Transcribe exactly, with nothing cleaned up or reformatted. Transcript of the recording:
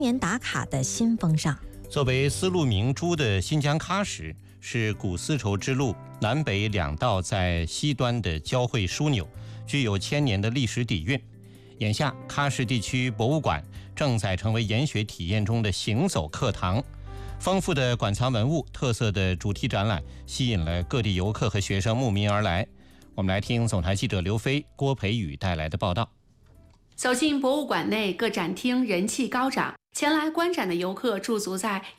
年打卡的新风尚。 作为丝路明珠的新疆喀什，是古丝绸之路南北两道在西端的交汇枢纽，具有千年的历史底蕴。眼下，喀什地区博物馆正在成为研学体验中的行走课堂。丰富的馆藏文物、特色的主题展览，吸引了各地游客和学生慕名而来。我们来听总台记者刘飞、郭培宇带来的报道。 走进博物馆内，各展厅人气高涨，前来观展的游客驻足在